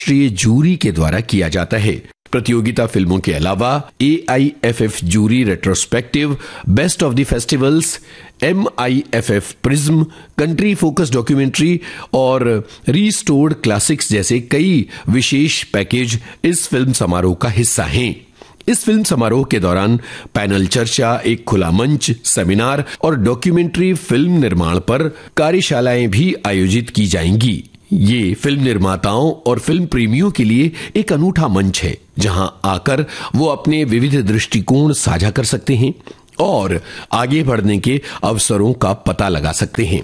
राष्ट्रीय जूरी के द्वारा किया जाता है। प्रतियोगिता फिल्मों के अलावा AIFF jury retrospective, best of the festivals, MIFF prism, country focus documentary और रीस्टोर्ड क्लासिक्स जैसे कई विशेष पैकेज इस फिल्म समारोह का हिस्सा हैं। इस फिल्म समारोह के दौरान पैनल चर्चा, एक खुला मंच, सेमिनार और डॉक्यूमेंट्री फिल्म निर्माण पर कार्यशालाएं भी आयोजित की जाएंगी। ये फिल्म निर्माताओं और फिल्म प्रेमियों के लिए एक अनूठा मंच है, जहां आकर वो अपने विविध दृष्टिकोण साझा कर सकते हैं और आगे बढ़ने के अवसरों का पता लगा सकते हैं।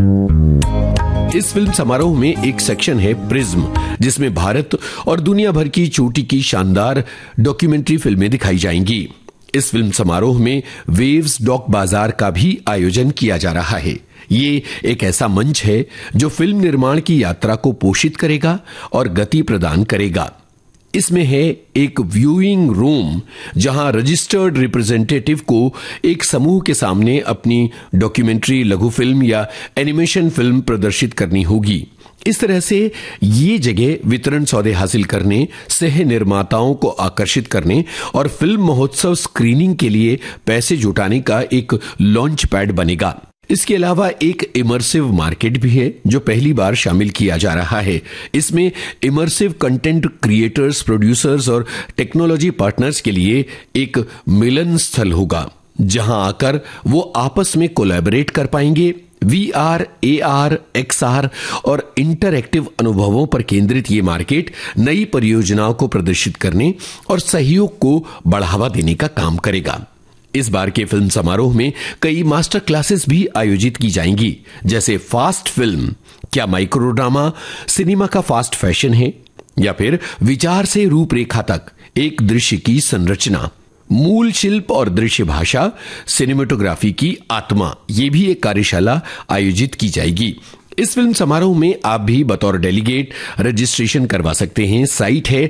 इस फिल्म समारोह में एक सेक्शन है प्रिज्म, जिसमें भारत और दुनिया भर की चोटी की शानदार डॉक्यूमेंट्री फिल्में दिखाई जाएंगी। इस फिल्म समारोह में वेव्स डॉक बाजार का भी आयोजन किया जा रहा है। ये एक ऐसा मंच है जो फिल्म निर्माण की यात्रा को पोषित करेगा और गति प्रदान करेगा। इसमें है एक व्यूइंग रूम, जहां रजिस्टर्ड रिप्रेजेंटेटिव को एक समूह के सामने अपनी डॉक्यूमेंट्री, लघु फिल्म या एनिमेशन फिल्म प्रदर्शित करनी होगी। इस तरह से ये जगह वितरण सौदे हासिल करने, सह निर्माताओं को आकर्षित करने और फिल्म महोत्सव स्क्रीनिंग के लिए पैसे जुटाने का एक लॉन्च पैड बनेगा। इसके अलावा एक इमर्सिव मार्केट भी है जो पहली बार शामिल किया जा रहा है। इसमें इमर्सिव कंटेंट क्रिएटर्स, प्रोड्यूसर्स और टेक्नोलॉजी पार्टनर्स के लिए एक मिलन स्थल होगा, जहां आकर वो आपस में कोलैबोरेट कर पाएंगे। VR, AR, XR और इंटरएक्टिव अनुभवों पर केंद्रित ये मार्केट नई परियोजनाओं को प्रदर्शित करने और सहयोग को बढ़ावा देने का काम करेगा। इस बार के फिल्म समारोह में कई मास्टर क्लासेस भी आयोजित की जाएंगी, जैसे फास्ट फिल्म, क्या माइक्रो ड्रामा सिनेमा का फास्ट फैशन है, या फिर विचार से रूपरेखा तक एक दृश्य की संरचना, मूल शिल्प और दृश्य भाषा, सिनेमेटोग्राफी की आत्मा, ये भी एक कार्यशाला आयोजित की जाएगी। इस फिल्म समारोह में आप भी बतौर डेलीगेट रजिस्ट्रेशन करवा सकते हैं। साइट है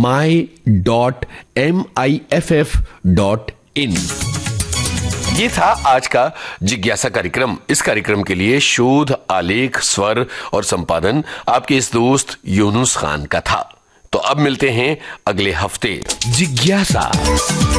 my.miff.in। ये था आज का जिज्ञासा कार्यक्रम। इस कार्यक्रम के लिए शोध, आलेख, स्वर और संपादन आपके इस दोस्त यूनुस खान का था। तो अब मिलते हैं अगले हफ्ते। जिज्ञासा।